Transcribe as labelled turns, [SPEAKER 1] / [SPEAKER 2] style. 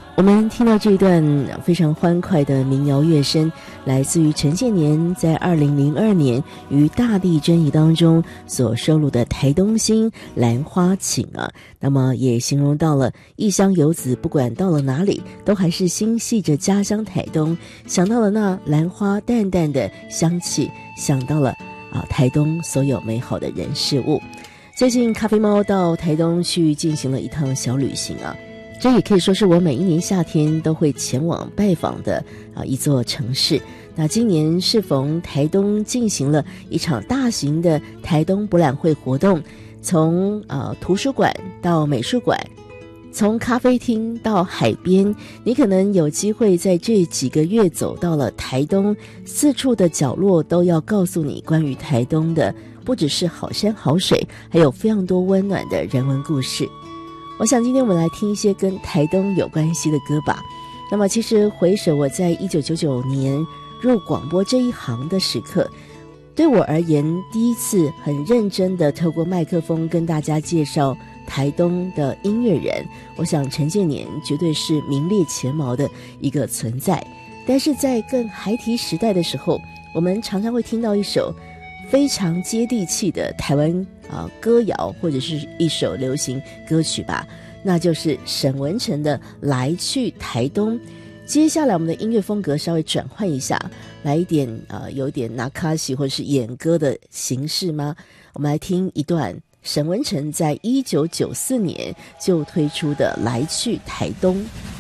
[SPEAKER 1] 我们听到这一段非常欢快的民谣乐声，来自于陈建年在2002年于大地真仪当中所收录的台东新兰花情啊，那么也形容到了异乡游子不管到了哪里，都还是心系着家乡台东，想到了那兰花淡淡的香气，想到了台东所有美好的人事物。最近咖啡猫到台东去进行了一趟小旅行啊，这也可以说是我每一年夏天都会前往拜访的一座城市。那今年适逢台东进行了一场大型的台东博览会活动，从图书馆到美术馆，从咖啡厅到海边，你可能有机会在这几个月走到了台东，四处的角落都要告诉你关于台东的，不只是好山好水，还有非常多温暖的人文故事。我想今天我们来听一些跟台东有关系的歌吧。那么其实回首我在1999年入广播这一行的时刻，对我而言第一次很认真的透过麦克风跟大家介绍台东的音乐人，我想陈建年绝对是名列前茅的一个存在。但是在更孩提时代的时候，我们常常会听到一首非常接地气的台湾歌谣，或者是一首流行歌曲吧，那就是沈文程的《来去台东》。接下来我们的音乐风格稍微转换一下，来一点有点纳卡西或者是演歌的形式吗？我们来听一段沈文程在1994年就推出的《来去台东》。